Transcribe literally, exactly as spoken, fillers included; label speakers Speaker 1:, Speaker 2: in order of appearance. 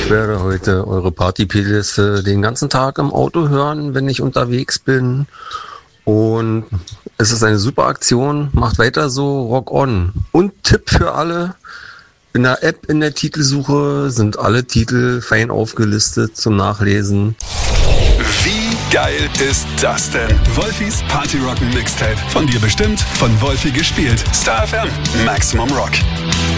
Speaker 1: Ich werde heute eure Party-Playlist den ganzen Tag im Auto hören, wenn ich unterwegs bin. Und es ist eine super Aktion. Macht weiter so, rock on. Und Tipp für alle: In der App in der Titelsuche sind alle Titel fein aufgelistet zum Nachlesen.
Speaker 2: Wie geil ist das denn? Wolfis Party Rock Mixtape. Von dir bestimmt, von Wolfi gespielt. Star F M, Maximum Rock.